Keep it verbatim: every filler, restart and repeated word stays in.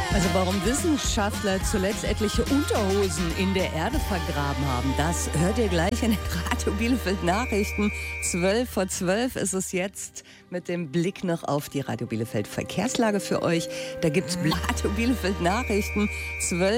Also warum Wissenschaftler zuletzt etliche Unterhosen in der Erde vergraben haben, das hört ihr gleich in den Radio Bielefeld Nachrichten. Zwölf vor zwölf ist es jetzt mit dem Blick noch auf die Radio Bielefeld Verkehrslage für euch. Da gibt's Radio Bielefeld Nachrichten. Zwölf